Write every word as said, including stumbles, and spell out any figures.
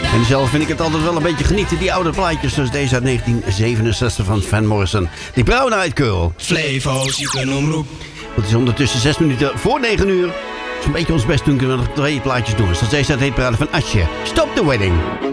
En zelf vind ik het altijd wel een beetje genieten, die oude plaatjes. Zoals deze uit negentien zevenenzestig van Van Morrison. Die Brown Eyed Girl. Flevo, ziekenomroep. Het is ondertussen zes minuten voor negen uur. Zo'n beetje ons best doen, kunnen we nog twee plaatjes doen. Zoals deze uit de hitparade van Asje. Stop the Wedding.